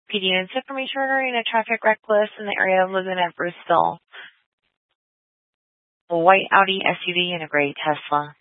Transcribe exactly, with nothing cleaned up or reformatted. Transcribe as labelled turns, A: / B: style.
A: P D needs information regarding a traffic wreck list in the area of Linden at Bristol. A white Audi S U V and a gray Tesla.